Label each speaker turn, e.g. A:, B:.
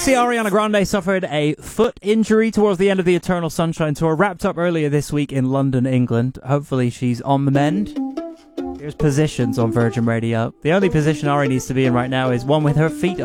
A: See, Ariana Grande suffered a foot injury towards the end of the Eternal Sunshine Tour, wrapped up earlier this week in London, England. Hopefully she's on the mend. Here's Positions on Virgin Radio. The only position Ari needs to be in right now is one with her feet